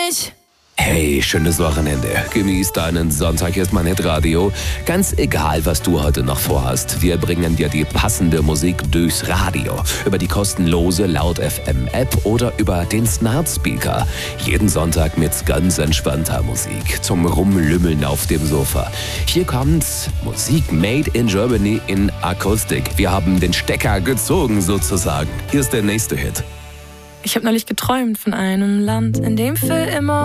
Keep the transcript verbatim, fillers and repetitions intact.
mich. Hey, schönes Wochenende. Genieß deinen Sonntag. Hier ist mein Hitradio. Ganz egal, was du heute noch vorhast. Wir bringen dir die passende Musik durchs Radio. Über die kostenlose Laut F M App oder über den Smart Speaker. Jeden Sonntag mit ganz entspannter Musik. Zum Rumlümmeln auf dem Sofa. Hier kommt Musik made in Germany in Akustik. Wir haben den Stecker gezogen sozusagen. Hier ist der nächste Hit. Ich habe neulich geträumt von einem Land, in dem für immer